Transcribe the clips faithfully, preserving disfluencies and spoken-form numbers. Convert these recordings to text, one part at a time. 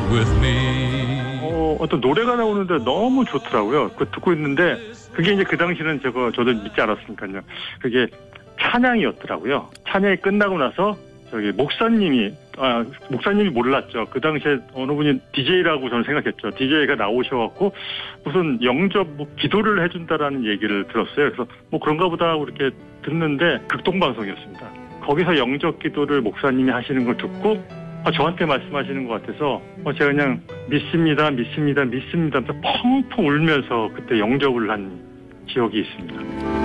with me. 어, 어떤 노래가 나오는데 너무 좋더라고요. 그 듣고 있는데 그게 이제 그 당시는 제가 저도 믿지 않았으니까요. 그게 찬양이었더라고요. 찬양이 끝나고 나서 저기 목사님이 아 목사님이 몰랐죠. 그 당시에 어느 분이 디제이라고 저는 생각했죠. 디제이가 나오셔갖고 무슨 영접 뭐 기도를 해준다라는 얘기를 들었어요. 그래서 뭐 그런가 보다 하고 이렇게 듣는데 극동방송이었습니다. 거기서 영접 기도를 목사님이 하시는 걸 듣고 아, 저한테 말씀하시는 것 같아서 어, 제가 그냥 믿습니다, 믿습니다, 믿습니다 하면서 펑펑 울면서 그때 영접을 한 기억이 있습니다.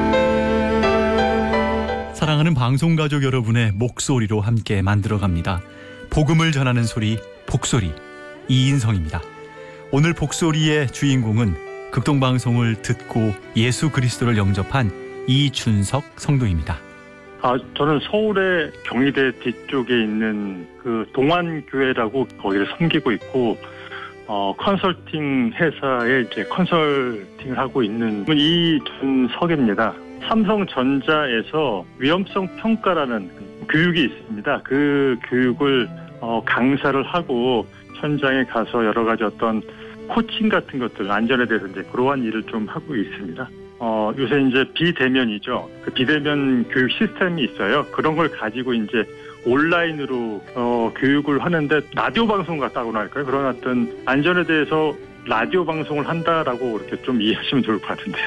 사랑하는 방송가족 여러분의 목소리로 함께 만들어갑니다. 복음을 전하는 소리, 복소리, 이인성입니다. 오늘 복소리의 주인공은 극동방송을 듣고 예수 그리스도를 영접한 이준석 성도입니다. 아, 저는 서울의 경희대 뒤쪽에 있는 그 동안교회라고 거기를 섬기고 있고, 어, 컨설팅 회사에 이제 컨설팅을 하고 있는 이준석입니다. 삼성전자에서 위험성 평가라는 교육이 있습니다. 그 교육을 어, 강사를 하고 현장에 가서 여러 가지 어떤 코칭 같은 것들, 안전에 대해서 이제 그러한 일을 좀 하고 있습니다. 어, 요새 이제 비대면이죠. 그 비대면 교육 시스템이 있어요. 그런 걸 가지고 이제 온라인으로 어, 교육을 하는데 라디오 방송 같다고나 할까요? 그런 어떤 안전에 대해서 라디오 방송을 한다라고 이렇게 좀 이해하시면 좋을 것 같은데요.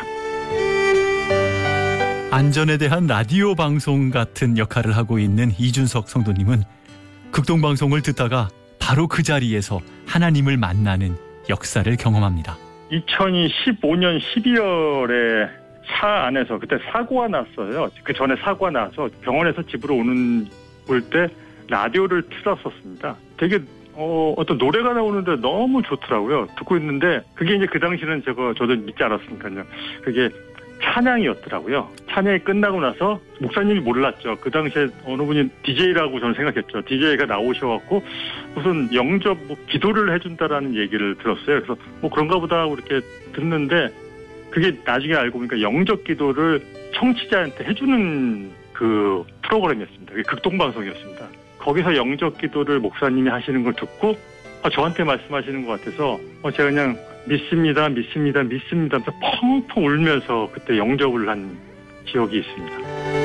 안전에 대한 라디오 방송 같은 역할을 하고 있는 이준석 성도님은 극동방송을 듣다가 바로 그 자리에서 하나님을 만나는 역사를 경험합니다. 이천십오 년 십이월에 차 안에서 그때 사고가 났어요. 그 전에 사고가 나서 병원에서 집으로 오는 올 때 라디오를 틀었었습니다. 되게 어, 어떤 노래가 나오는데 너무 좋더라고요. 듣고 있는데 그게 이제 그 당시는 제가 저도 믿지 않았으니까요. 그게 찬양이었더라고요. 찬양이 끝나고 나서 목사님이 몰랐죠. 그 당시에 어느 분이 디제이라고 저는 생각했죠. 디제이가 나오셔갖고 무슨 영접 뭐 기도를 해준다라는 얘기를 들었어요. 그래서 뭐 그런가 보다 하고 이렇게 듣는데 그게 나중에 알고 보니까 영접 기도를 청취자한테 해주는 그 프로그램이었습니다. 그게 극동방송이었습니다. 거기서 영접 기도를 목사님이 하시는 걸 듣고 아, 저한테 말씀하시는 것 같아서 어, 제가 그냥 믿습니다, 믿습니다, 믿습니다 하면서 펑펑 울면서 그때 영접을 한 기억이 있습니다.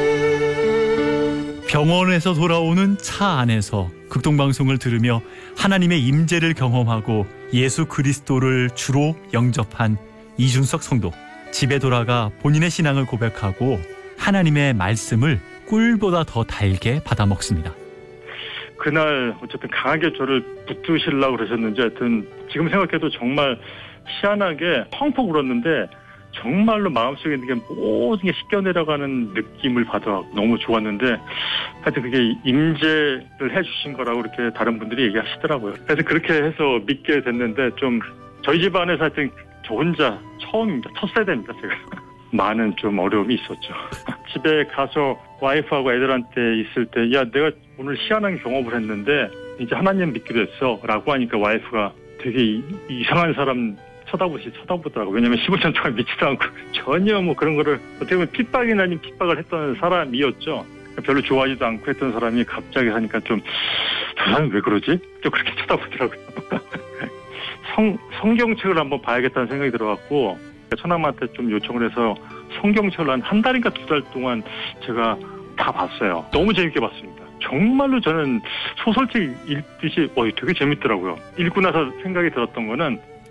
병원에서 돌아오는 차 안에서 극동방송을 들으며 하나님의 임재를 경험하고 예수 그리스도를 주로 영접한 이준석 성도. 집에 돌아가 본인의 신앙을 고백하고 하나님의 말씀을 꿀보다 더 달게 받아먹습니다. 그날 어쨌든 강하게 저를 붙드시려고 그러셨는지 하여튼 지금 생각해도 정말 희한하게 펑펑 울었는데 정말로 마음속에 있는 게 모든 게 씻겨 내려가는 느낌을 받아 너무 좋았는데 하여튼 그게 임재를 해주신 거라고 이렇게 다른 분들이 얘기하시더라고요. 그래서 그렇게 해서 믿게 됐는데 좀 저희 집안에서 하여튼 저 혼자 처음입니다. 첫 세대입니다. 제가. 많은 좀 어려움이 있었죠. 집에 가서 와이프하고 애들한테 있을 때 야 내가 오늘 희한한 경험을 했는데 이제 하나님 믿게 됐어 라고 하니까 와이프가 되게 이, 이상한 사람 쳐다보시 쳐다보더라고. 왜냐면 십오 년 동안 믿지도 않고 전혀 뭐 그런 거를 어떻게 보면 핍박이나 아닌 핍박을 했던 사람이었죠. 별로 좋아하지도 않고 했던 사람이 갑자기 하니까 좀 저 사람이 왜 그러지? 좀 그렇게 쳐다보더라고요. 성, 성경책을 한번 봐야겠다는 생각이 들어갖고 처남한테 좀 요청을 해서 성경책을 한 한 달인가 두 달 동안 제가 다 봤어요. 너무 재밌게 봤습니다. 정말로 저는 소설책 읽듯이 어, 되게 재밌더라고요. 읽고 나서 생각이 들었던 거는